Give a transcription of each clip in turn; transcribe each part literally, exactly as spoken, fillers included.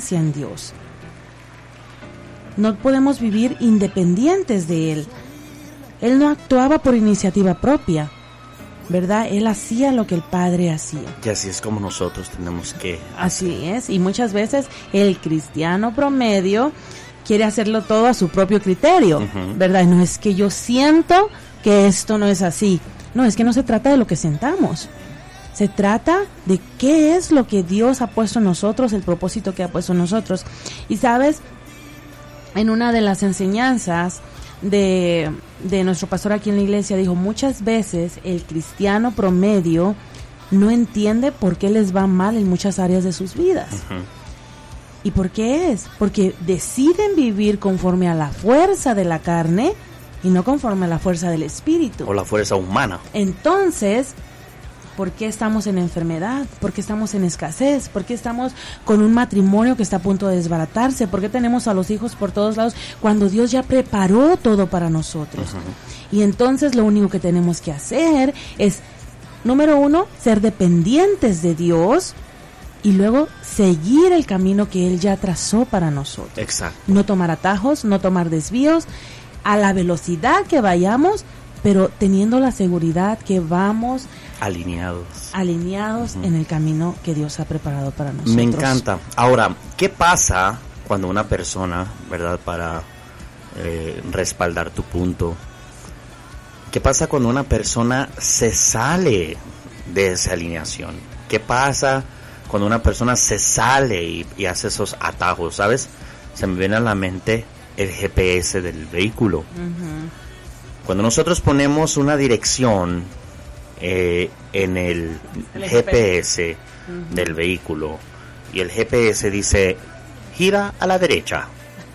en Dios. No podemos vivir independientes de Él. Él no actuaba por iniciativa propia, ¿verdad? Él hacía lo que el Padre hacía. Y así es como nosotros tenemos que hacer. Así es, y muchas veces el cristiano promedio quiere hacerlo todo a su propio criterio, uh-huh. ¿verdad? No es que yo siento que esto no es así. No, es que no se trata de lo que sentamos. Se trata de qué es lo que Dios ha puesto en nosotros, el propósito que ha puesto en nosotros. Y sabes, en una de las enseñanzas de, de nuestro pastor aquí en la iglesia, dijo, muchas veces el cristiano promedio no entiende por qué les va mal en muchas áreas de sus vidas. Uh-huh. ¿Y por qué es? Porque deciden vivir conforme a la fuerza de la carne y no conforme a la fuerza del espíritu. O la fuerza humana. Entonces, ¿por qué estamos en enfermedad? ¿Por qué estamos en escasez? ¿Por qué estamos con un matrimonio que está a punto de desbaratarse? ¿Por qué tenemos a los hijos por todos lados cuando Dios ya preparó todo para nosotros? Uh-huh. Y entonces lo único que tenemos que hacer es, número uno, ser dependientes de Dios y luego seguir el camino que Él ya trazó para nosotros. Exacto. No tomar atajos, no tomar desvíos, a la velocidad que vayamos, pero teniendo la seguridad que vamos alineados alineados uh-huh. en el camino que Dios ha preparado para nosotros. Me encanta. Ahora, ¿qué pasa cuando una persona, verdad, para eh, respaldar tu punto, qué pasa cuando una persona se sale de esa alineación? ¿Qué pasa cuando una persona se sale y, y hace esos atajos? ¿Sabes? Se me viene a la mente el G P S del vehículo. Uh-huh. Cuando nosotros ponemos una dirección eh, en el, el G P S uh-huh. del vehículo y el G P S dice gira a la derecha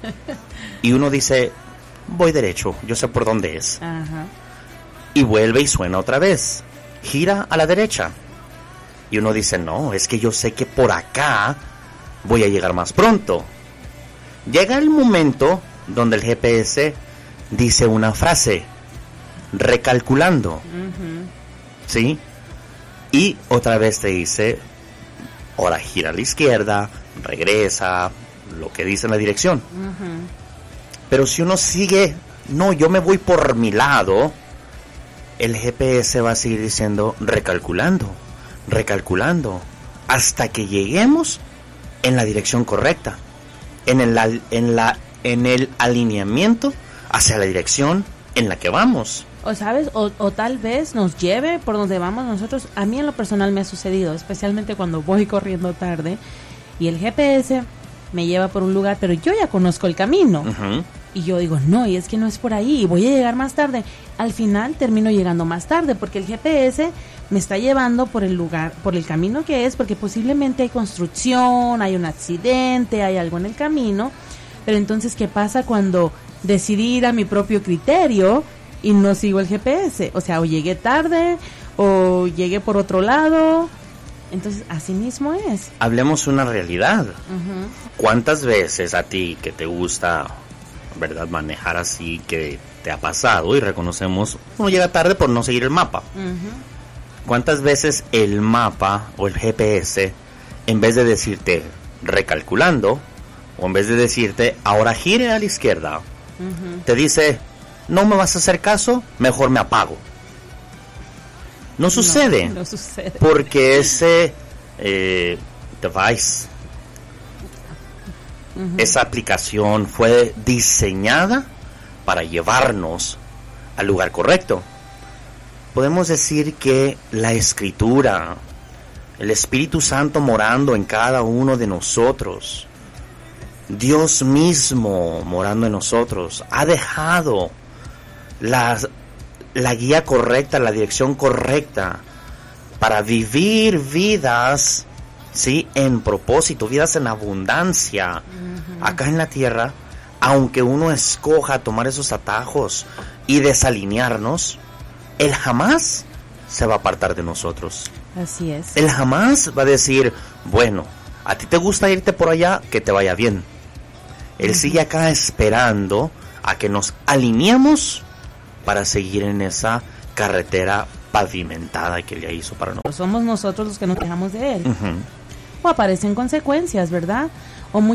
y uno dice voy derecho, yo sé por dónde es. Uh-huh. Y vuelve y suena otra vez gira a la derecha y uno dice no, es que yo sé que por acá voy a llegar más pronto. Llega el momento donde el G P S dice una frase recalculando, uh-huh. ¿sí? Y otra vez te dice ahora gira a la izquierda, regresa, lo que dice en la dirección. Uh-huh. Pero si uno sigue, no, yo me voy por mi lado, el G P S va a seguir diciendo recalculando, recalculando, hasta que lleguemos en la dirección correcta, en el, en la, en el alineamiento hacia la dirección en la que vamos. O sabes, o, o tal vez nos lleve por donde vamos nosotros. A mí en lo personal me ha sucedido, especialmente cuando voy corriendo tarde y el G P S me lleva por un lugar, pero yo ya conozco el camino. Uh-huh. Y yo digo, no, y es que no es por ahí, y voy a llegar más tarde. Al final termino llegando más tarde, porque el G P S me está llevando por el lugar, por el camino que es, porque posiblemente hay construcción, hay un accidente, hay algo en el camino. Pero entonces, ¿qué pasa cuando decidí ir a mi propio criterio y no sigo el G P S? O sea, o llegué tarde, o llegué por otro lado. Entonces, así mismo es. Hablemos una realidad. Uh-huh. ¿Cuántas veces a ti que te gusta, verdad, manejar así, que te ha pasado y reconocemos, uno llega tarde por no seguir el mapa? Uh-huh. ¿Cuántas veces el mapa o el G P S, en vez de decirte recalculando, o en vez de decirte ahora gire a la izquierda, uh-huh. te dice no me vas a hacer caso, mejor me apago? No sucede, no, no sucede. Porque ese eh, device, uh-huh. esa aplicación fue diseñada para llevarnos al lugar correcto. Podemos decir que la Escritura, el Espíritu Santo morando en cada uno de nosotros, Dios mismo morando en nosotros, ha dejado las la guía correcta, la dirección correcta para vivir vidas, sí, en propósito, vidas en abundancia, uh-huh. acá en la tierra. Aunque uno escoja tomar esos atajos y desalinearnos, Él jamás se va a apartar de nosotros. Así es. Él jamás va a decir, bueno, a ti te gusta irte por allá, que te vaya bien. Él uh-huh. sigue acá esperando a que nos alineemos para seguir en esa carretera pavimentada que Él ya hizo para nosotros. Somos nosotros los que nos dejamos de Él. Uh-huh. O aparecen consecuencias, ¿verdad?